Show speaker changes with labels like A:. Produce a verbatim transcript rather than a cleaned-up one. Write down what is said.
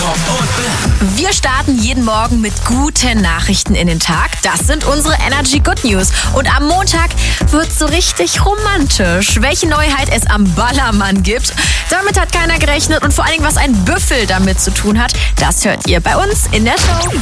A: Rob und Bam.
B: Wir starten jeden Morgen mit guten Nachrichten in den Tag. Das sind unsere Energy Good News. Und am Montag wird's so richtig romantisch. Welche Neuheit es am Ballermann gibt, damit hat keiner gerechnet. Und vor allen Dingen, was ein Büffel damit zu tun hat, das hört ihr bei uns in der Show.